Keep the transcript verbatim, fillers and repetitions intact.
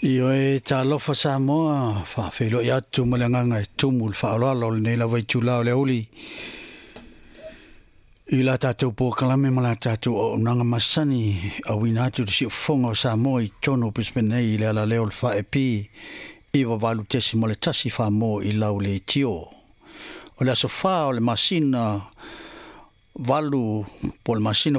Io e talofa Samoa fa felo ia tu malanga e tumul fa lo lo nei la vai tula le uli ila tatu po kalame mala tatu o nanga masani a wina tu si fonga Samoa i tono pispene ila la leo fa e pi i va valu tesi mole tasi fa mo i la le tio o la sofa o le masina valu pol masina